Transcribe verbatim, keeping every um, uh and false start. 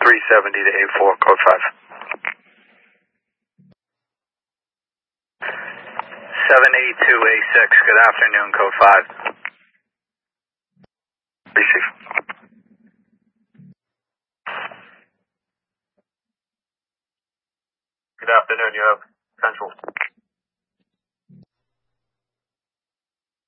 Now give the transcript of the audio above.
three seventy to eight four, code five. seven eight two eight six, good afternoon, code five. Receive. Good afternoon, you have Central.